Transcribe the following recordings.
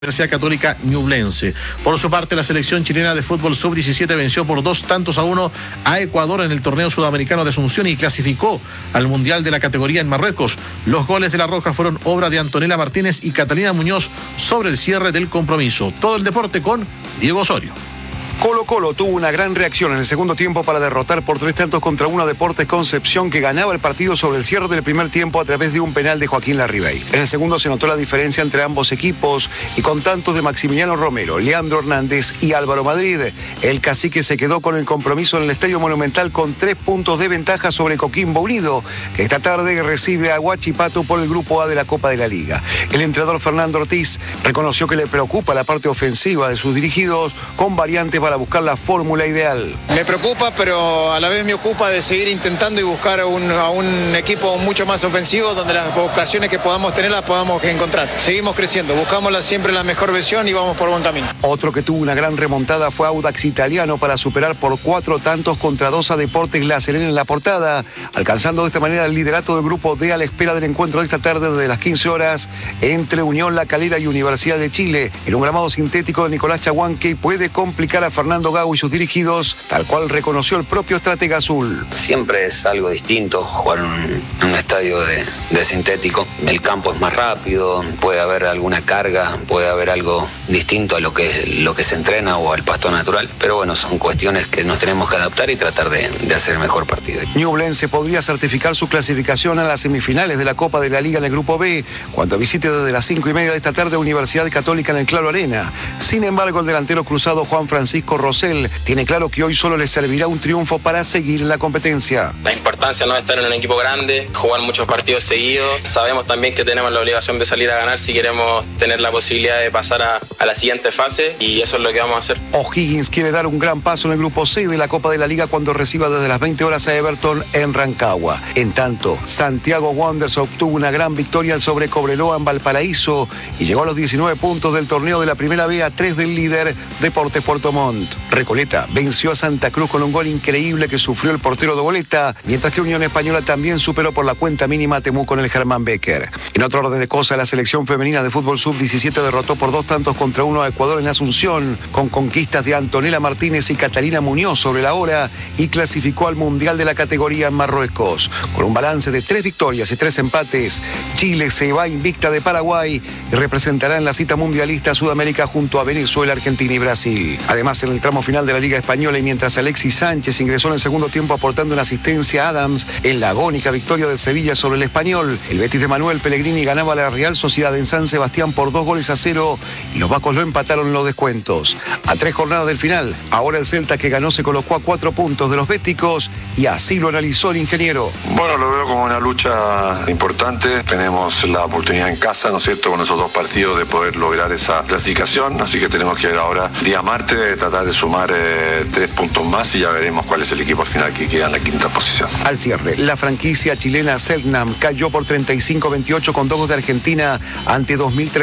Universidad Católica Ñublense. Por su parte, la selección chilena de fútbol sub-17 venció por 2-1 a Ecuador en el torneo sudamericano de Asunción y clasificó al Mundial de la categoría en Marruecos. Los goles de la Roja fueron obra de Antonella Martínez y Catalina Muñoz sobre el cierre del compromiso. Todo el deporte con Diego Osorio. Colo-Colo tuvo una gran reacción en el segundo tiempo para derrotar por 3-1 a Deportes Concepción, que ganaba el partido sobre el cierre del primer tiempo a través de un penal de Joaquín Larribey. En el segundo se notó la diferencia entre ambos equipos y con tantos de Maximiliano Romero, Leandro Hernández y Álvaro Madrid. El cacique se quedó con el compromiso en el Estadio Monumental con 3 puntos de ventaja sobre Coquimbo Unido, que esta tarde recibe a Huachipato por el Grupo A de la Copa de la Liga. El entrenador Fernando Ortiz reconoció que le preocupa la parte ofensiva de sus dirigidos, con variantes para buscar la fórmula ideal. Me preocupa, pero a la vez me ocupa de seguir intentando y buscar a un equipo mucho más ofensivo, donde las ocasiones que podamos tener las podamos encontrar. Seguimos creciendo, buscamos siempre la mejor versión y vamos por buen camino. Otro que tuvo una gran remontada fue Audax Italiano para superar por 4 tantos contra 2 a Deportes La Serena en la portada, alcanzando de esta manera el liderato del Grupo D a la espera del encuentro de esta tarde desde las 15 horas entre Unión La Calera y Universidad de Chile. En un gramado sintético de Nicolás Chahuanque puede complicar a Fernando Gago y sus dirigidos, tal cual reconoció el propio estratega azul. Siempre es algo distinto jugar en un estadio de sintético. El campo es más rápido, puede haber alguna carga, puede haber algo distinto a lo que se entrena o al pasto natural. Pero bueno, son cuestiones que nos tenemos que adaptar y tratar de hacer el mejor partido. Ñublense podría certificar su clasificación a las semifinales de la Copa de la Liga en el Grupo B, cuando visite desde las 5:30 de esta tarde Universidad Católica en el Claro Arena. Sin embargo, el delantero cruzado Juan Francisco Rosell tiene claro que hoy solo le servirá un triunfo para seguir en la competencia. La importancia no es estar en un equipo grande, jugar muchos partidos seguidos. Sabemos también que tenemos la obligación de salir a ganar si queremos tener la posibilidad de pasar a la siguiente fase, y eso es lo que vamos a hacer. O'Higgins quiere dar un gran paso en el Grupo C de la Copa de la Liga cuando reciba desde las 20 horas a Everton en Rancagua. En tanto, Santiago Wanderers obtuvo una gran victoria sobre Cobreloa en Valparaíso y llegó a los 19 puntos del torneo de la Primera B, a 3 del líder Deportes Puerto Montt. Recoleta venció a Santa Cruz con un gol increíble que sufrió el portero de Boleta, mientras que Unión Española también superó por la cuenta mínima a Temuco en el Germán Becker. En otro orden de cosas, la selección femenina de fútbol sub-17 derrotó por 2-1 a Ecuador en Asunción, con conquistas de Antonella Martínez y Catalina Muñoz sobre la hora, y clasificó al Mundial de la categoría en Marruecos. Con un balance de 3 victorias y 3 empates, Chile se va invicta de Paraguay y representará en la cita mundialista a Sudamérica junto a Venezuela, Argentina y Brasil. Además, en el tramo final de la Liga Española, y mientras Alexis Sánchez ingresó en el segundo tiempo aportando una asistencia a Adams en la agónica victoria del Sevilla sobre el Español, el Betis de Manuel Pellegrini ganaba a la Real Sociedad en San Sebastián por 2-0 y los vacos lo empataron en los descuentos. A 3 jornadas del final, ahora el Celta, que ganó, se colocó a 4 puntos de los béticos, y así lo analizó el ingeniero. Bueno, lo veo como una lucha importante. Tenemos la oportunidad en casa, ¿no es cierto?, con esos 2 partidos de poder lograr esa clasificación, así que tenemos que ir ahora día martes, tratar de sumar 3 puntos más, y ya veremos cuál es el equipo al final que queda en la 5ª posición. Al cierre, la franquicia chilena Selknam cayó por 35-28 con 2 goles de Argentina ante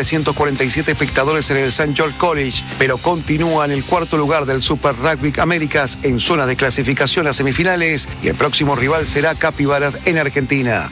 2.347 espectadores en el St. George College, pero continúa en el 4º lugar del Super Rugby Américas en zona de clasificación a semifinales, y el próximo rival será Capibara en Argentina.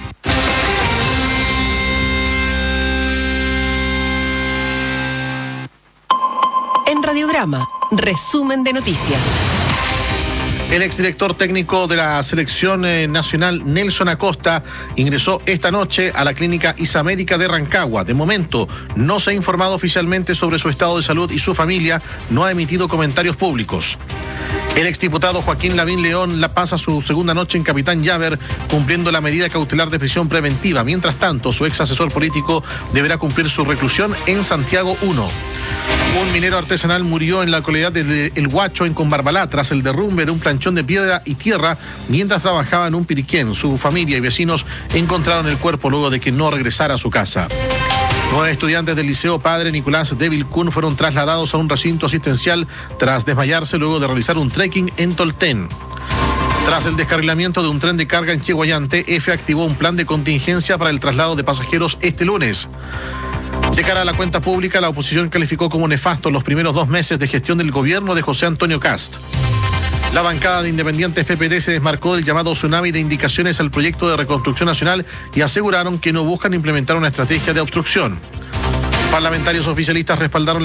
En Radiograma, resumen de noticias. El exdirector técnico de la selección nacional, Nelson Acosta, ingresó esta noche a la clínica Isamédica de Rancagua. De momento, no se ha informado oficialmente sobre su estado de salud y su familia no ha emitido comentarios públicos. El exdiputado Joaquín Lavín León pasa su segunda noche en Capitán Llaver, cumpliendo la medida cautelar de prisión preventiva. Mientras tanto, su ex asesor político deberá cumplir su reclusión en Santiago 1. Un minero artesanal murió en la localidad de El Guacho, en Combarbalá, tras el derrumbe de un planchón de piedra y tierra mientras trabajaba en un piriquén. Su familia y vecinos encontraron el cuerpo luego de que no regresara a su casa. 9 estudiantes del Liceo Padre Nicolás de Vilcún fueron trasladados a un recinto asistencial tras desmayarse luego de realizar un trekking en Tolten. Tras el descarrilamiento de un tren de carga en Cheguayante, EFE activó un plan de contingencia para el traslado de pasajeros este lunes. De cara a la cuenta pública, la oposición calificó como nefasto los primeros 2 meses de gestión del gobierno de José Antonio Kast. La bancada de Independientes PPD se desmarcó del llamado tsunami de indicaciones al proyecto de reconstrucción nacional y aseguraron que no buscan implementar una estrategia de obstrucción. Parlamentarios oficialistas respaldaron